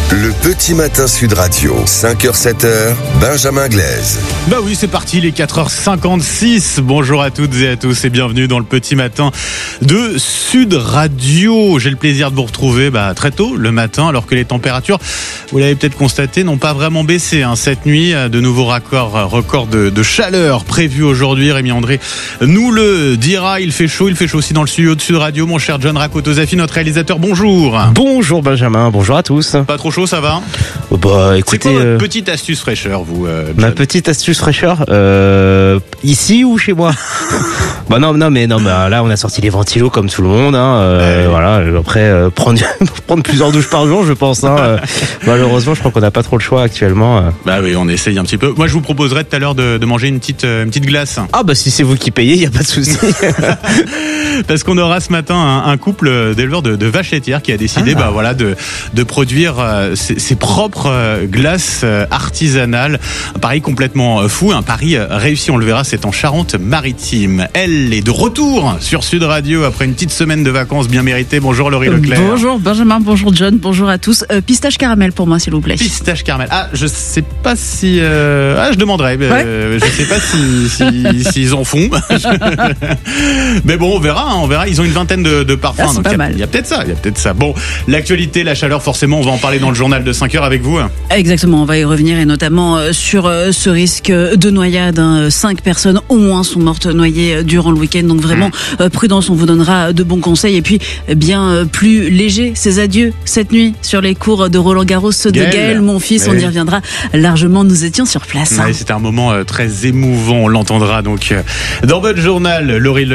Le petit matin Sud Radio, 5h-7h, Benjamin Glaise. Bah oui, c'est parti, les 4h56. Bonjour à toutes et à tous et bienvenue dans le petit matin de Sud Radio. J'ai le plaisir de vous retrouver très tôt le matin, alors que les températures, vous l'avez peut-être constaté, n'ont pas vraiment baissé cette nuit. De nouveaux records de chaleur prévus aujourd'hui. Rémi André nous le dira. Il fait chaud aussi dans le studio de Sud Radio. Mon cher John Rakotozafi, notre réalisateur, bonjour. Bonjour Benjamin, bonjour à tous. Pas trop chaud, ça va? Écoutez, c'est quoi votre petite astuce fraîcheur, vous, John? Ma petite astuce fraîcheur, ici ou chez moi? Non, mais là on a sorti les ventilos comme tout le monde. Voilà. Après, prendre plusieurs douches par jour, je pense. Malheureusement, je crois qu'on n'a pas trop le choix actuellement. Bah oui, on essaye un petit peu. Moi, je vous proposerais tout à l'heure de manger une petite glace. Ah si c'est vous qui payez, il y a pas de souci. Parce qu'on aura ce matin un couple d'éleveurs de vaches laitières qui a décidé de produire ses propres glaces artisanales. Un pari complètement fou, un pari réussi, on le verra, c'est en Charente-Maritime. Elle est de retour sur Sud Radio après une petite semaine de vacances bien méritée. Bonjour Laurie Leclerc. Bonjour Benjamin, bonjour John, bonjour à tous. Pistache caramel pour moi s'il vous plaît. Pistache caramel. Je sais pas si... je demanderai. Je sais pas s'ils en font. Mais bon, on verra. Ils ont une vingtaine de parfums. C'est pas mal. Il y a peut-être ça. Bon, l'actualité, la chaleur, forcément, on va en parler dans le journal de 5h avec vous. Exactement, on va y revenir et notamment sur ce risque de noyade. 5 personnes au moins sont mortes noyées durant le week-end. Donc vraiment, prudence, on vous donnera de bons conseils. Et puis, bien plus léger, ces adieux cette nuit sur les cours de Roland-Garros de Gaël, mon fils. On y reviendra largement, nous étions sur place. C'était un moment très émouvant, on l'entendra donc dans votre journal, Laurie Leclerc.